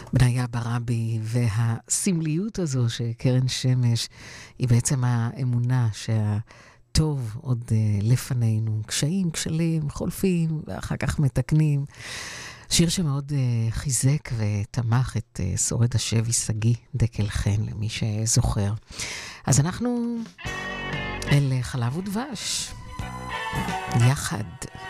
בניה ברבי, והסמליות הזו שקרן שמש היא בעצם האמונה שהטוב עוד לפנינו, קשיים, כשלים, חולפים ואחר כך מתקנים. שיר שמאוד חיזק ותמך את שורד השבי שגיא דקל חן, למי שזוכר. אז אנחנו אל חלב ודבש יחד.